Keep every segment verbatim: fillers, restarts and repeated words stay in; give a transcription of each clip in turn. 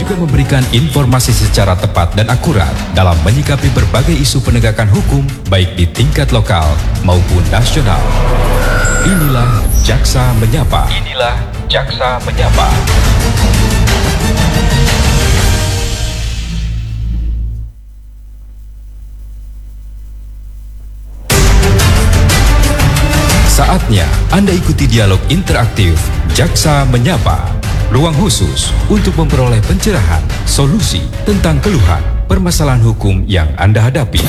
juga memberikan informasi secara tepat dan akurat dalam menyikapi berbagai isu penegakan hukum baik di tingkat lokal maupun nasional. Inilah Jaksa Menyapa. Inilah Jaksa Menyapa. Saatnya Anda ikuti dialog interaktif Jaksa Menyapa. Ruang khusus untuk memperoleh pencerahan, solusi tentang keluhan, permasalahan hukum yang Anda hadapi.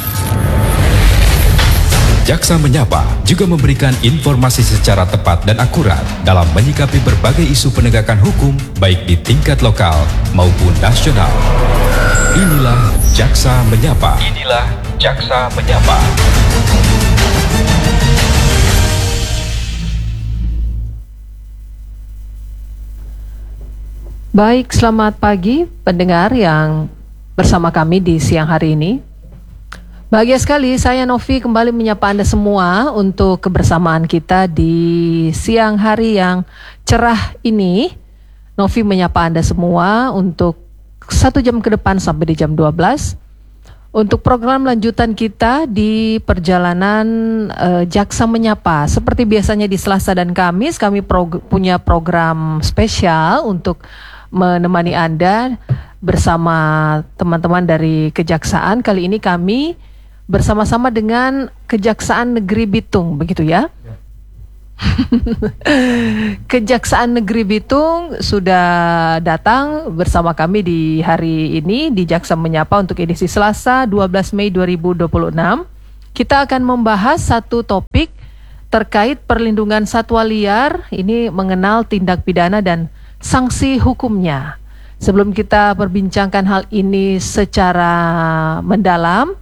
Jaksa Menyapa juga memberikan informasi secara tepat dan akurat dalam menyikapi berbagai isu penegakan hukum baik di tingkat lokal maupun nasional. Inilah Jaksa Menyapa. Inilah Jaksa Menyapa. Baik, selamat pagi pendengar yang bersama kami di siang hari ini. Bahagia sekali saya Novi kembali menyapa Anda semua untuk kebersamaan kita di siang hari yang cerah ini. Novi menyapa Anda semua untuk satu jam ke depan sampai di jam dua belas. Untuk program lanjutan kita di perjalanan uh, Jaksa Menyapa. Seperti biasanya di Selasa dan Kamis kami prog- punya program spesial untuk menemani Anda bersama teman-teman dari Kejaksaan. Kali ini kami bersama-sama dengan Kejaksaan Negeri Bitung, begitu ya? Ya. Kejaksaan Negeri Bitung sudah datang bersama kami di hari ini di Jaksa Menyapa untuk edisi Selasa dua belas Mei dua ribu dua puluh enam. Kita akan membahas satu topik terkait perlindungan satwa liar, ini mengenal tindak pidana dan sanksi hukumnya. Sebelum kita perbincangkan hal ini secara mendalam,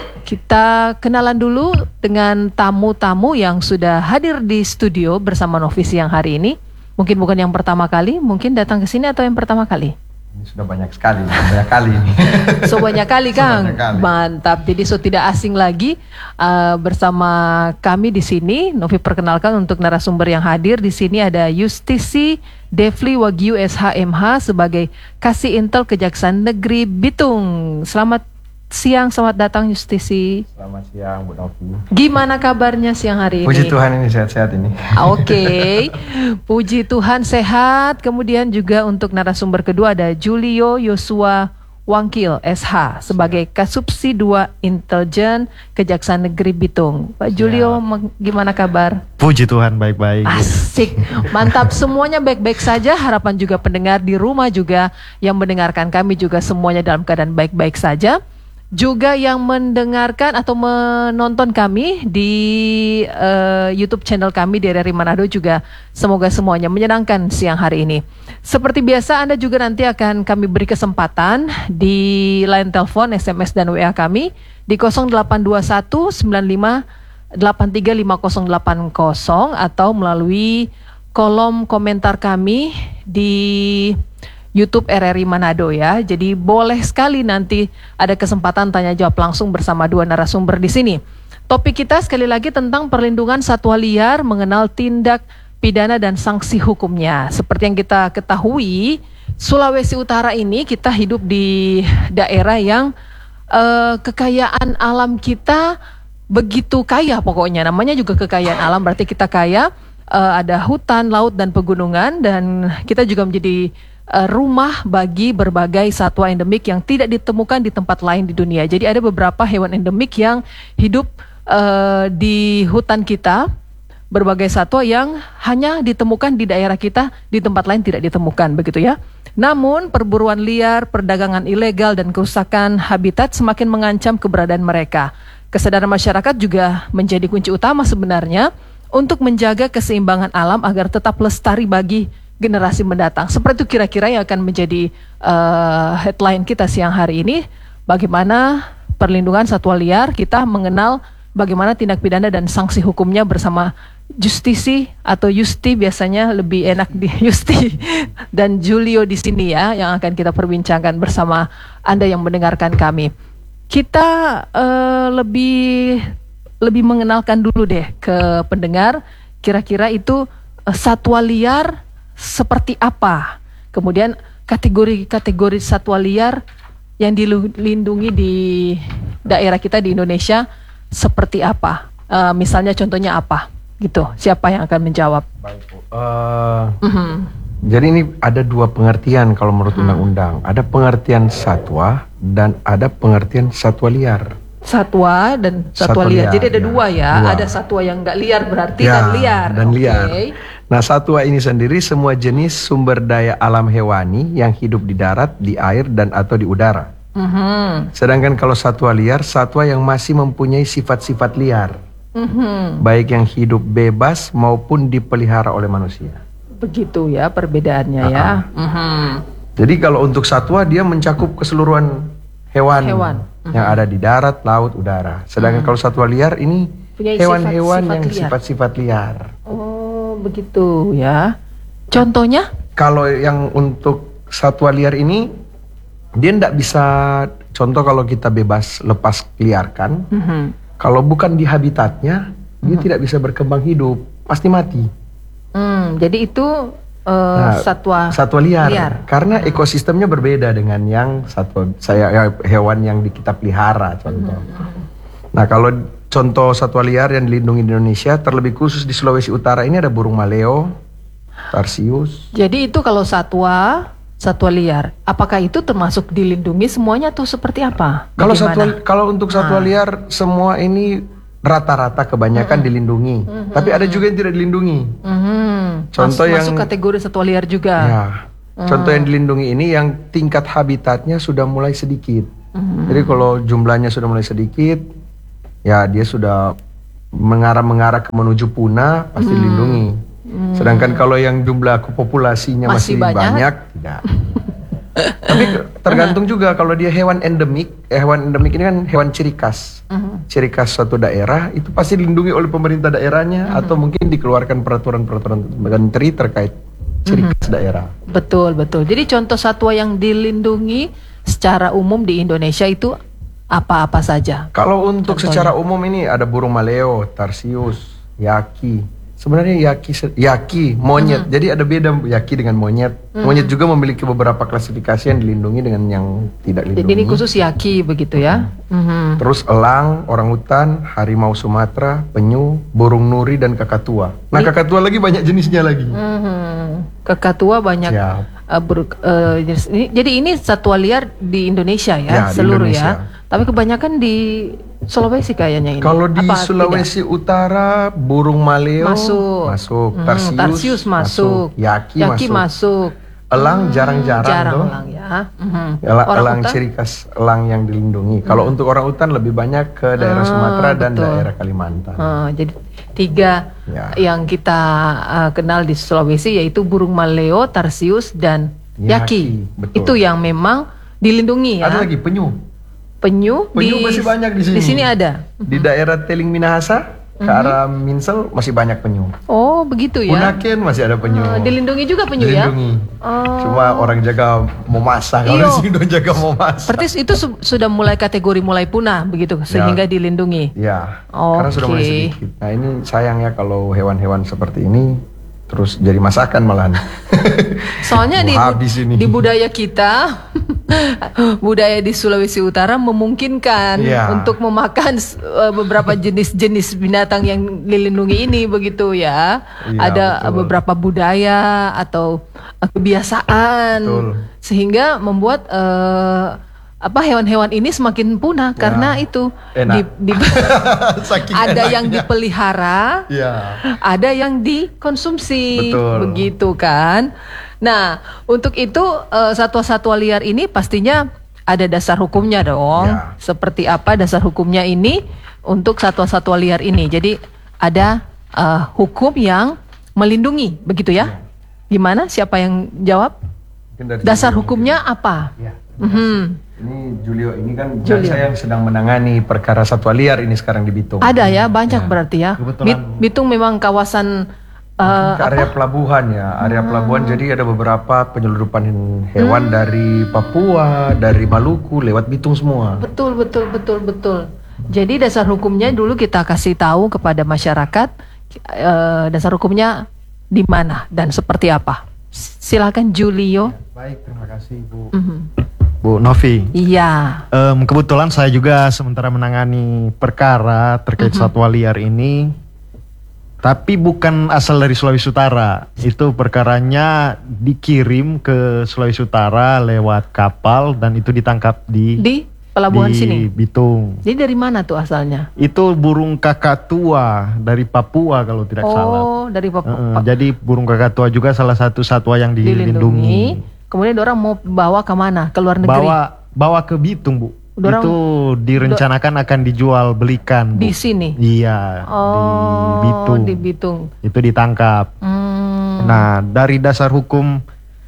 kita kenalan dulu dengan tamu-tamu yang sudah hadir di studio bersama Novi siang hari ini. Mungkin bukan yang pertama kali, mungkin datang ke sini atau yang pertama kali? Ini sudah banyak sekali, banyak kali ini. So banyak kali Kang, so, banyak kali. Mantap. Jadi so tidak asing lagi uh, bersama kami di sini. Novi perkenalkan untuk narasumber yang hadir di sini ada Yustisi Devli Wagyu S H M H sebagai Kasih Intel Kejaksaan Negeri Bitung. Selamat siang, selamat datang Yustisi. Selamat siang Bu Novi. Gimana kabarnya siang hari ini? Puji Tuhan ini sehat-sehat ini. Oke, okay. Puji Tuhan sehat. Kemudian juga untuk narasumber kedua ada Julio Yosua Wangkil S H sebagai Kasubsi dua Intelijen Kejaksaan Negeri Bitung. Pak Julio, gimana kabar? Puji Tuhan baik-baik. Asik, mantap, semuanya baik-baik saja. Harapan juga pendengar di rumah juga yang mendengarkan kami juga semuanya dalam keadaan baik-baik saja. Juga yang mendengarkan atau menonton kami di uh, YouTube channel kami di R R I Manado juga semoga semuanya menyenangkan siang hari ini. Seperti biasa Anda juga nanti akan kami beri kesempatan di line telepon, S M S dan W A kami di nol delapan dua satu sembilan lima delapan tiga lima nol delapan nol atau melalui kolom komentar kami di YouTube R R I Manado ya. Jadi boleh sekali nanti ada kesempatan tanya jawab langsung bersama dua narasumber di sini. Topik kita sekali lagi tentang perlindungan satwa liar, mengenal tindak pidana dan sanksi hukumnya. Seperti yang kita ketahui, Sulawesi Utara ini kita hidup di daerah yang uh, kekayaan alam kita begitu kaya pokoknya. Namanya juga kekayaan alam, berarti kita kaya. Uh, ada hutan, laut, dan pegunungan, dan kita juga menjadi Uh, rumah bagi berbagai satwa endemik yang tidak ditemukan di tempat lain di dunia. Jadi ada beberapa hewan endemik yang hidup uh, di hutan kita, berbagai satwa yang hanya ditemukan di daerah kita, di tempat lain tidak ditemukan, begitu ya. Namun perburuan liar, perdagangan ilegal, dan kerusakan habitat semakin mengancam keberadaan mereka. Kesadaran masyarakat juga menjadi kunci utama sebenarnya untuk menjaga keseimbangan alam agar tetap lestari bagi generasi mendatang. Seperti itu kira-kira yang akan menjadi uh, headline kita siang hari ini. Bagaimana perlindungan satwa liar, kita mengenal bagaimana tindak pidana dan sanksi hukumnya bersama Justisi atau Yusti, biasanya lebih enak di Yusti, dan Julio di sini ya, yang akan kita perbincangkan bersama Anda yang mendengarkan kami. Kita uh, lebih lebih mengenalkan dulu deh ke pendengar, kira-kira itu uh, satwa liar seperti apa? Kemudian kategori-kategori satwa liar yang dilindungi di daerah kita di Indonesia seperti apa? Uh, misalnya contohnya apa? Gitu. Siapa yang akan menjawab? Baik, Bu. Uh, Mm-hmm. Jadi ini ada dua pengertian kalau menurut undang-undang. Ada pengertian satwa dan ada pengertian satwa liar. Satwa dan satwa, Satwa liar. liar, Jadi ada ya. dua ya. Dua. Ada satwa yang nggak liar berarti Ya, dan liar. dan liar. Oke. Nah, satwa ini sendiri semua jenis sumber daya alam hewani yang hidup di darat, di air, dan atau di udara. Mhm. Sedangkan kalau satwa liar, satwa yang masih mempunyai sifat-sifat liar. Mhm. Baik yang hidup bebas maupun dipelihara oleh manusia. Begitu ya perbedaannya ya. Mhm. Jadi kalau untuk satwa dia mencakup keseluruhan hewan, Hewan. yang ada di darat, laut, udara. Sedangkan kalau satwa liar ini Punya hewan-hewan sifat-sifat yang liar. sifat-sifat liar. Oh begitu ya. Contohnya? Kalau yang untuk satwa liar ini dia tidak bisa, contoh kalau kita bebas lepas liarkan, Mhm. kalau bukan di habitatnya dia tidak bisa berkembang hidup, pasti mati. Hmm, jadi itu uh, Nah, satwa satwa liar, liar. karena ekosistemnya berbeda dengan yang satwa saya ya, hewan yang di- kita pelihara contoh. Nah kalau contoh satwa liar yang dilindungi di Indonesia, terlebih khusus di Sulawesi Utara ini ada burung maleo, tarsius. Jadi itu kalau satwa satwa liar, apakah itu termasuk dilindungi semuanya atau seperti apa? Kalau Bagaimana? satwa kalau untuk satwa Ah. liar semua ini rata-rata kebanyakan dilindungi, tapi ada juga yang tidak dilindungi. Mhm. Contoh Mas- yang- masuk kategori satwa liar juga. Ya. Contoh yang dilindungi ini yang tingkat habitatnya sudah mulai sedikit. Jadi kalau jumlahnya sudah mulai sedikit, ya dia sudah mengarah-mengarah ke menuju punah, pasti dilindungi. Sedangkan kalau yang jumlah populasinya Masih masih, banyak? banyak, tidak. Tapi ke- tergantung juga kalau dia hewan endemik, eh, hewan endemik ini kan hewan ciri khas. Ciri khas suatu daerah itu pasti dilindungi oleh pemerintah daerahnya atau mungkin dikeluarkan peraturan-peraturan menteri terkait ciri khas daerah. Betul, betul. Jadi contoh satwa yang dilindungi secara umum di Indonesia itu apa-apa saja? Kalau untuk Contohnya? secara umum ini ada burung maleo, tarsius, yaki. Sebenarnya yaki se- yaki monyet. Jadi ada beda yaki dengan monyet. Monyet juga memiliki beberapa klasifikasi yang dilindungi dengan yang tidak Jadi dilindungi. ini khusus yaki begitu ya? Mhm. Terus elang, orangutan, harimau Sumatera, penyu, burung nuri dan kakatua. Nah, kakatua lagi banyak jenisnya lagi. Mhm. Kakatua banyak. Siap. uh, ber- uh, jenis- ini- jadi ini satwa liar di Indonesia ya, Ya, di seluruh Indonesia. ya. Tapi kebanyakan di Sulawesi kayaknya ini. Kalau di Apa Sulawesi Utara, burung maleo Masuk. masuk, Hmm, tarsius, tarsius masuk, yaki, yaki masuk. elang jarang-jarang Jarang tuh. elang ya. Mhm. Elang, Orang elang utan? ciri khas elang yang dilindungi. Kalau untuk orang utan lebih banyak ke daerah Ah, Sumatera dan betul. daerah Kalimantan. Ah, jadi tiga Ya. yang kita uh, kenal di Sulawesi yaitu burung maleo, tarsius dan Yaki, yaki. betul. Itu yang memang dilindungi ya. Ada lagi penyu. Penyu, Penyu masih banyak di sini. Di sini ada. Di daerah Teling Minahasa ke arah Minsel masih banyak penyu. Oh, begitu ya. Bunaken masih ada penyu. Ah, dilindungi juga penyu ya. Dilindungi. Oh. Cuma orang jaga mau masak. Kalau Iyo. di sini udah jaga mau masak. Berarti itu su- sudah mulai kategori mulai punah begitu sehingga dilindungi. Ya, karena sudah mulai Oke. sedikit. Nah ini sayang ya kalau hewan-hewan seperti ini terus jadi masakan malahan. Soalnya Mau di, habis ini. di budaya kita, budaya di Sulawesi Utara memungkinkan Iya. untuk memakan uh, beberapa jenis-jenis binatang yang dilindungi ini begitu ya. Iya, Ada betul. beberapa budaya atau uh, kebiasaan Betul. sehingga membuat uh, apa hewan-hewan ini semakin punah karena itu Enak. di, di- Saking ada yang enaknya. dipelihara, Iya. ada yang dikonsumsi, Betul. begitu kan? Nah, untuk itu eh, satwa-satwa liar ini pastinya ada dasar hukumnya dong. Ya. Seperti apa dasar hukumnya ini untuk satwa-satwa liar ini? Jadi ada eh, hukum yang melindungi, begitu ya? Gimana? Siapa yang jawab? Mungkin dari Dasar Julio hukumnya apa? mungkin. Ya. Mhm. Ini Julio ini kan Julio. saya yang sedang menangani perkara satwa liar ini sekarang di Bitung. Ada ya, banyak Ya. berarti ya. Kebetulan- Bit- Bitung memang kawasan eh, Ke area pelabuhan ya, area pelabuhan. Jadi ada beberapa penyeludupan hewan dari Papua, dari Maluku lewat Bitung semua. Betul, betul, betul, betul. Jadi dasar hukumnya dulu kita kasih tahu kepada masyarakat eh, dasar hukumnya di mana dan seperti apa. Silakan Julio. Baik, terima kasih Bu. Mhm. Bu Novi. Iya. Em, kebetulan saya juga sementara menangani perkara terkait Mhm. satwa liar ini, tapi bukan asal dari Sulawesi Utara. Itu perkaranya dikirim ke Sulawesi Utara lewat kapal dan itu ditangkap di Di pelabuhan di sini. Bitung. Jadi dari mana tuh asalnya? Itu burung kakatua dari Papua kalau tidak salah. Oh, dari Papua. Eh, jadi burung kakatua juga salah satu satwa yang dilindungi. Dilindungi. Kemudian orang mau bawa ke mana? Ke luar negeri. Bawa bawa ke Bitung, Bu. Dorang- itu direncanakan akan dijual belikan, Bu. Di sini. Iya, Oh, di Bitung. di Bitung. Itu ditangkap. Hmm. Nah, dari dasar hukum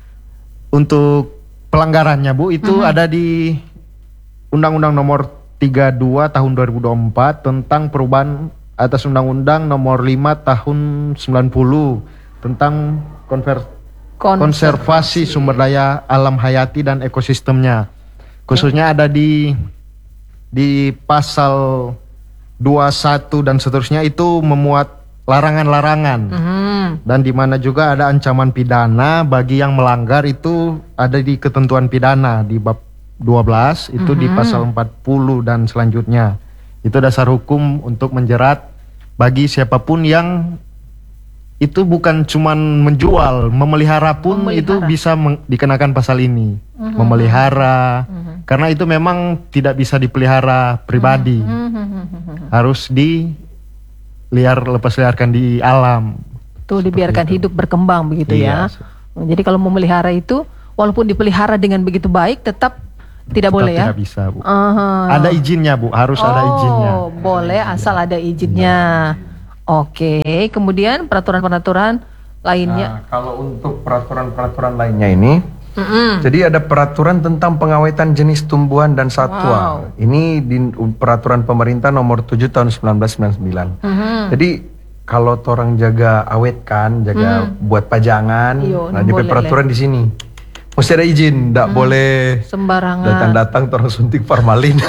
untuk pelanggarannya, Bu, itu Mhm. ada di Undang-Undang Nomor tiga puluh dua Tahun dua ribu dua puluh empat tentang perubahan atas Undang-Undang Nomor lima Tahun sembilan puluh tentang konver- Konser- konservasi sumber daya alam hayati dan ekosistemnya. Khususnya ada di di pasal dua puluh satu dan seterusnya itu memuat larangan-larangan. Mhm. Dan di mana juga ada ancaman pidana bagi yang melanggar, itu ada di ketentuan pidana di bab dua belas itu di pasal empat puluh dan selanjutnya. Itu dasar hukum untuk menjerat bagi siapapun yang itu bukan cuman menjual, memelihara pun Memelihara. itu bisa meng- dikenakan pasal ini. Memelihara. Karena itu memang tidak bisa dipelihara pribadi. Mhm. Harus di liar lepas liarkan di alam. Tuh dibiarkan hidup berkembang begitu Iya. ya. Jadi kalau memelihara itu walaupun dipelihara dengan begitu baik tetap tidak Tetap boleh ya. tidak bisa, Bu. Aha. Ada izinnya, Bu. Harus ada izinnya. Oh, boleh asal ada izinnya. Oke, kemudian peraturan-peraturan lainnya. Nah, kalau untuk peraturan-peraturan lainnya ini, Mm-mm. jadi ada peraturan tentang pengawetan jenis tumbuhan dan satwa. Wow. Ini di peraturan pemerintah nomor tujuh tahun seribu sembilan ratus sembilan puluh sembilan. Mhm. Jadi kalau orang jaga awetkan, jaga buat pajangan, Iyo, nah di boleh, peraturan di sini mesti ada izin, tidak boleh Sembarangan. datang-datang orang suntik formalin.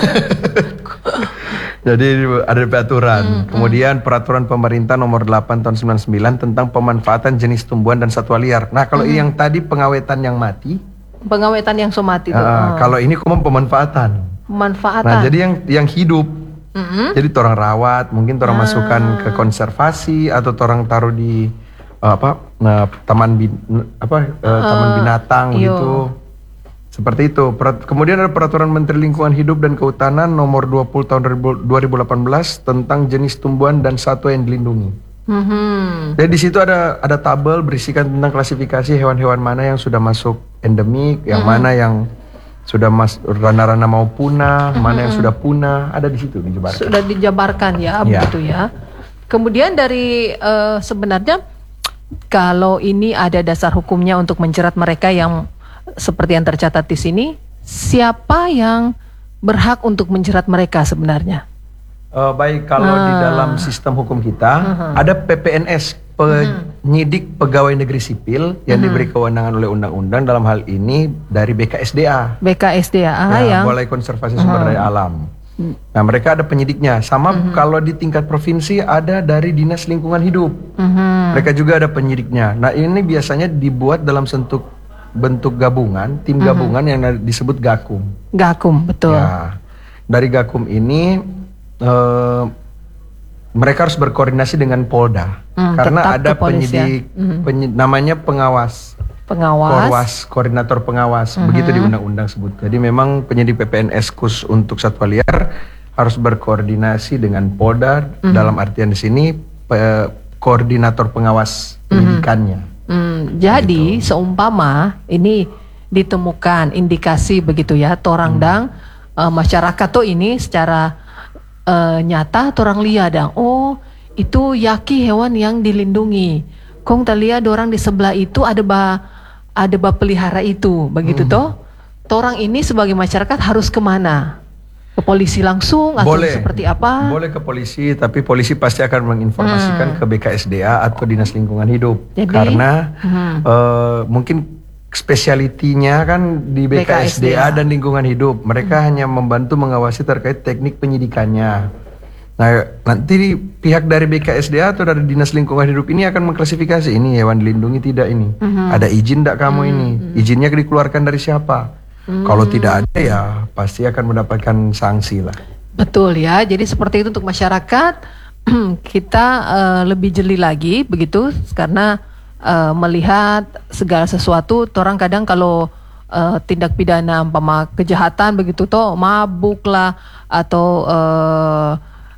Jadi ada peraturan. Kemudian peraturan pemerintah nomor delapan tahun sembilan puluh sembilan tentang pemanfaatan jenis tumbuhan dan satwa liar. Nah, kalau yang tadi pengawetan yang mati, Pengawetan yang somati itu. ah, kalau ini cuma pemanfaatan. Manfaatan. Nah, jadi yang yang hidup. Mm-mm. Jadi orang rawat, mungkin orang masukkan ke konservasi atau orang taruh di uh, apa? Nah, taman bin, apa? uh, taman binatang iyo. gitu. Seperti itu. Perat- Kemudian ada peraturan Menteri Lingkungan Hidup dan Kehutanan nomor dua puluh tahun dua ribu delapan belas tentang jenis tumbuhan dan satwa yang dilindungi. Mhm. Jadi di situ ada ada tabel berisikan tentang klasifikasi hewan-hewan mana yang sudah masuk endemik, yang mana yang sudah mas rana-rana mau punah, mana yang sudah punah, ada di situ dijabarkan. Sudah dijabarkan ya, Ya. begitu ya. Kemudian dari eh, sebenarnya kalau ini ada dasar hukumnya untuk menjerat mereka yang seperti yang tercatat di sini, siapa yang berhak untuk menjerat mereka sebenarnya? Eh, baik, kalau di Ah. dalam sistem hukum kita ada P P N S, penyidik pegawai negeri sipil yang diberi kewenangan oleh undang-undang dalam hal ini dari B K S D A, B K S D A ya, yang Balai Konservasi Sumber Daya Alam. Nah, mereka ada penyidiknya. Sama kalau di tingkat provinsi ada dari Dinas Lingkungan Hidup. Mhm. Mereka juga ada penyidiknya. Nah, ini biasanya dibuat dalam bentuk bentuk gabungan, tim gabungan yang disebut Gakum. Gakum, betul. Ya, dari Gakum ini eh, mereka harus berkoordinasi dengan Polda Hmm, karena tetap ada kepolisian. penyidik, penyi- namanya pengawas, Pengawas. Korwas, koordinator pengawas, begitu di undang-undang sebut. Jadi memang penyidik P P N S khusus untuk satwa liar harus berkoordinasi dengan Polda dalam artian di sini pe- koordinator pengawas penyidikannya. Hmm, jadi seumpama ini ditemukan indikasi begitu ya, torang dang eh, masyarakat tuh ini secara eh, nyata torang lihat dang, oh itu yaki hewan yang dilindungi. Kong talia dorang di sebelah itu ada ba ada ba pelihara itu, begitu toh. Torang ini sebagai masyarakat harus kemana? Ke polisi langsung atau Boleh. seperti apa? Boleh ke polisi, tapi polisi pasti akan menginformasikan ke B K S D A atau Dinas Lingkungan Hidup. Jadi, karena hmm. eh, mungkin spesialitinya kan di B K S D A dan Lingkungan Hidup. Mereka hanya membantu mengawasi terkait teknik penyidikannya. Nah, nanti pihak dari B K S D A atau dari Dinas Lingkungan Hidup ini akan mengklasifikasi ini hewan dilindungi tidak ini. Mhm. Ada izin tidak kamu Mhm. ini? Izinnya dikeluarkan dari siapa? Mhm. Kalau tidak ada ya pasti akan mendapatkan sanksi lah. Betul ya. Jadi seperti itu untuk masyarakat. Kita uh, lebih jeli lagi begitu karena uh, melihat segala sesuatu. Orang kadang kalau uh, tindak pidana umpama kejahatan begitu toh mabuk lah atau uh,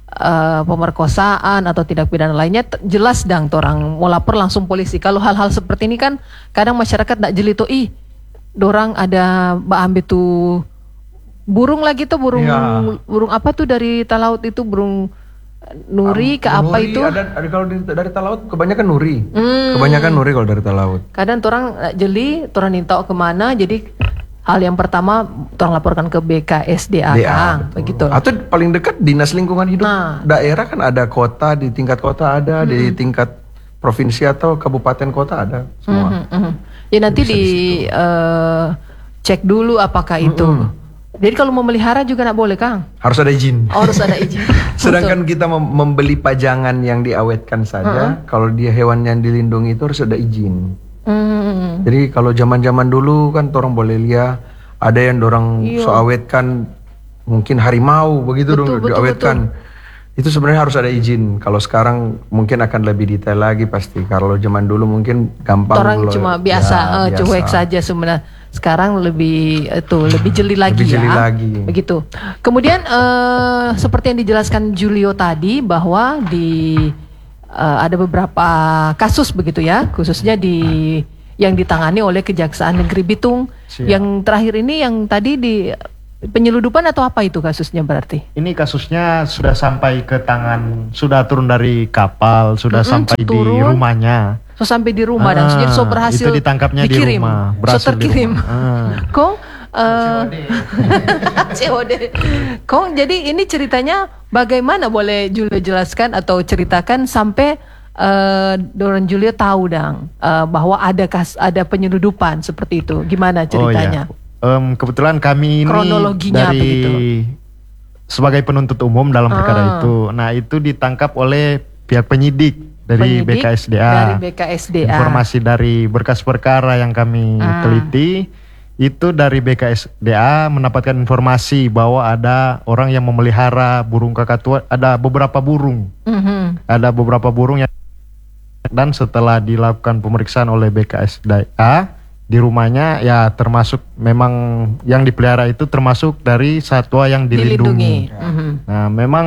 uh, pemerkosaan atau tindak pidana lainnya t- jelas dang orang mau lapor langsung polisi. Kalau hal-hal seperti ini kan kadang masyarakat tidak jeli tuh ih dorang ada mbak ambil tuh burung lagi tuh burung Ya. burung apa tuh dari talaut itu burung nuri ke apa Nuri itu Ada, ada kalau di- dari talaut kebanyakan nuri. Hmm. Kebanyakan nuri kalau dari talaut. kadang orang eh, jeli orang minta kemana jadi hal yang pertama orang laporkan ke B K S D A, D A, Kang. betul. Begitu Atau paling dekat Dinas Lingkungan Hidup Nah. daerah kan ada kota, di tingkat kota ada, di tingkat provinsi atau kabupaten kota ada semua. Mhm, mhm. Ya nanti Bisa di di situ. eh, cek dulu apakah itu. Jadi kalau mau melihara juga nggak boleh, Kang. Harus ada izin. Oh, harus ada izin. Sedangkan kita mem- membeli pajangan yang diawetkan saja, kalau dia hewan yang dilindungi itu harus ada izin. Hmm. Jadi kalau zaman-zaman dulu kan orang boleh lihat ada yang orang Iya. so awetkan mungkin harimau begitu Betul, dong betul, diawetkan. Itu sebenarnya harus ada izin. Kalau sekarang mungkin akan lebih detail lagi pasti. Kalau zaman dulu mungkin gampang. Orang lo- cuma biasa, ya, eh, biasa. cuek saja sebenarnya. Sekarang lebih itu lebih jeli lagi Lebih ya. jeli lagi. Begitu. Kemudian eh, seperti yang dijelaskan Julio tadi bahwa di eh, ada beberapa kasus begitu ya, khususnya di yang ditangani oleh Kejaksaan Negeri Bitung. Siap. Yang terakhir ini yang tadi di penyeludupan atau apa itu kasusnya berarti? Ini kasusnya sudah sampai ke tangan, sudah turun dari kapal, sudah Mm-mm, sampai di turun. rumahnya. So sampai di rumah dan Ah, jadi so berhasil itu ditangkapnya di dikirim. rumah, So berhasil di terkirim. rumah. Ah. Kong eh, C O D. Kong jadi ini ceritanya bagaimana boleh Julio jelaskan atau ceritakan sampai eh Doran Julio tahu dang eh, bahwa ada kas ada penyeludupan seperti itu. Gimana ceritanya? Oh, ya. Em, kebetulan kami ini Kronologinya dari begitu. sebagai penuntut umum dalam perkara Ah. itu. Nah, itu ditangkap oleh pihak penyidik dari Penyidik B K S D A. Dari B K S D A. Informasi dari berkas perkara yang kami Ah. teliti itu dari B K S D A mendapatkan informasi bahwa ada orang yang memelihara burung kakatua, ada beberapa burung. Mhm. Ada beberapa burung yang dan setelah dilakukan pemeriksaan oleh B K S D A di rumahnya ya termasuk memang yang dipelihara itu termasuk dari satwa yang dilindungi. Dilindungi. Mhm. Nah, memang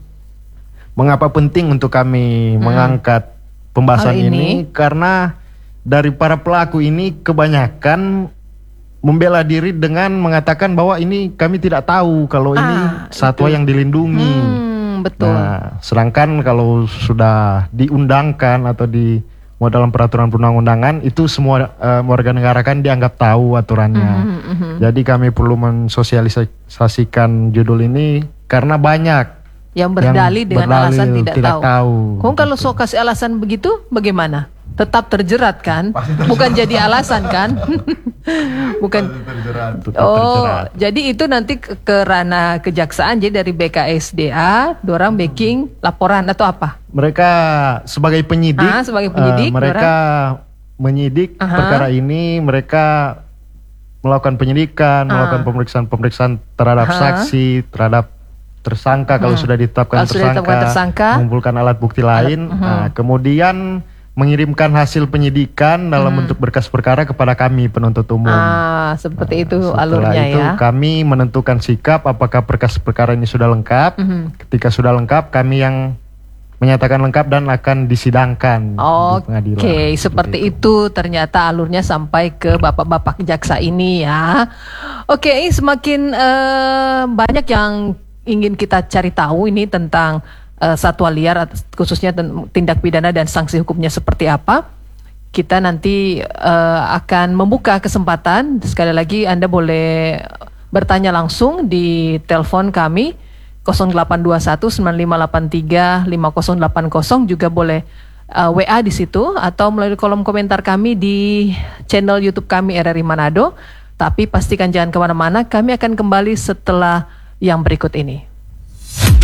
mengapa penting untuk kami mengangkat pembahasan Hal ini. ini karena dari para pelaku ini kebanyakan membela diri dengan mengatakan bahwa ini kami tidak tahu kalau ini Ah, satwa yang dilindungi. Hmm, betul. Nah, sedangkan kalau sudah diundangkan atau di mau dalam peraturan perundang-undangan itu semua eh, warga negara kan dianggap tahu aturannya. Mhm, mhm. Jadi kami perlu mensosialisasikan judul ini karena banyak Yang berdalih yang dengan berdalil alasan tidak, tidak tahu. tahu. Kong kalau so kasih alasan begitu bagaimana? Tetap terjerat kan? Bukan jadi alasan kan? Bukan. Tetap Oh, terjerat. jadi itu nanti ke, ke ranah kejaksaan jadi dari B K S D A, dorang backing laporan atau apa? Mereka sebagai penyidik, Ah, sebagai penyidik, eh, mereka menyidik Aha. perkara ini, mereka melakukan penyidikan, Ah. melakukan pemeriksaan-pemeriksaan terhadap Aha. saksi, terhadap tersangka kalau Hmm. sudah ditetapkan Kalau sudah tersangka, ditetapkan tersangka, mengumpulkan alat bukti lain, mhm. nah, kemudian mengirimkan hasil penyidikan dalam bentuk berkas perkara kepada kami penuntut umum. ah seperti itu Setelah alurnya itu ya. kami menentukan sikap apakah berkas perkara ini sudah lengkap. Mhm. Ketika sudah lengkap, kami yang menyatakan lengkap dan akan disidangkan di pengadilan. Oke, seperti itu. Ternyata alurnya sampai ke bapak-bapak jaksa ini ya. Oke, semakin eh, banyak yang ingin kita cari tahu ini tentang eh, satwa liar, at- khususnya ten- tindak pidana dan sanksi hukumnya seperti apa. Kita nanti eh, akan membuka kesempatan. Sekali lagi Anda boleh bertanya langsung di telepon kami nol delapan dua satu sembilan lima delapan tiga lima nol delapan nol, juga boleh uh, W A di situ atau melalui kolom komentar kami di channel YouTube kami R R I Manado. Tapi pastikan jangan kemana-mana, kami akan kembali setelah yang berikut ini.